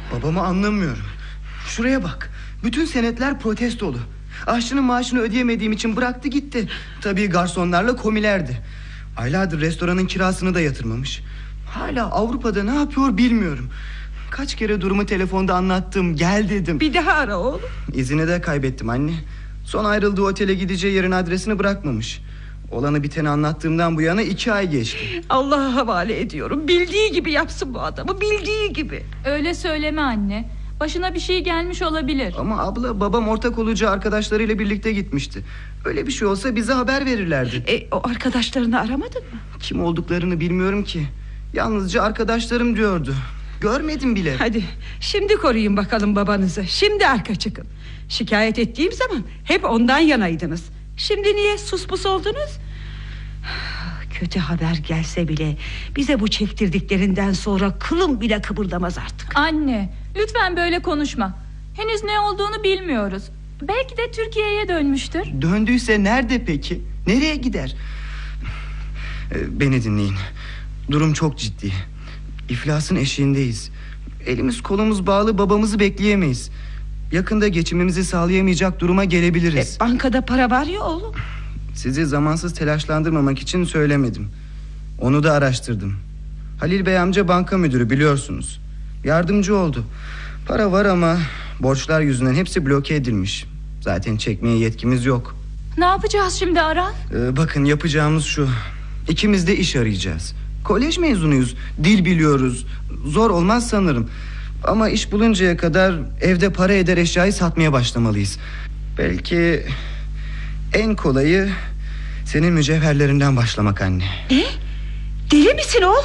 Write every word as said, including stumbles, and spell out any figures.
Babamı anlamıyorum. Şuraya bak. Bütün senetler protestolu. Aşçının maaşını ödeyemediğim için bıraktı gitti. Tabii garsonlarla komilerdi. Aylardır restoranın kirasını da yatırmamış. Hala Avrupa'da ne yapıyor bilmiyorum. Kaç kere durumu telefonda anlattım, gel dedim. Bir daha ara oğlum. İzini de kaybettim anne. Son ayrıldığı otele gideceği yerin adresini bırakmamış. Olanı biteni anlattığımdan bu yana iki ay geçti. Allah'a havale ediyorum. Bildiği gibi yapsın bu adamı, bildiği gibi. Öyle söyleme anne. Başına bir şey gelmiş olabilir. Ama abla, babam ortak olacağı arkadaşlarıyla birlikte gitmişti. Öyle bir şey olsa bize haber verirlerdi. E, o arkadaşlarını aramadın mı? Kim olduklarını bilmiyorum ki. Yalnızca arkadaşlarım diyordu. Görmedim bile. Hadi şimdi koruyun bakalım babanızı. Şimdi arka çıkın. Şikayet ettiğim zaman hep ondan yanaydınız. Şimdi niye sus pus oldunuz? Kötü haber gelse bile bize bu çektirdiklerinden sonra kılım bile kıpırdamaz artık. Anne, lütfen böyle konuşma. Henüz ne olduğunu bilmiyoruz. Belki de Türkiye'ye dönmüştür. Döndüyse nerede peki? Nereye gider? Ee, Beni dinleyin. Durum çok ciddi. İflasın eşiğindeyiz. Elimiz kolumuz bağlı, babamızı bekleyemeyiz. Yakında geçimimizi sağlayamayacak duruma gelebiliriz. E, bankada para var ya oğlum. Sizi zamansız telaşlandırmamak için söylemedim. Onu da araştırdım. Halil Bey amca banka müdürü, biliyorsunuz. Yardımcı oldu. Para var ama borçlar yüzünden hepsi bloke edilmiş. Zaten çekmeye yetkimiz yok. Ne yapacağız şimdi Aral? Ee, bakın, yapacağımız şu. İkimiz de iş arayacağız. Kolej mezunuyuz, dil biliyoruz. Zor olmaz sanırım. Ama iş buluncaya kadar evde para eder eşyayı satmaya başlamalıyız. Belki en kolayı senin mücevherlerinden başlamak anne. Ne? Deli misin oğlum?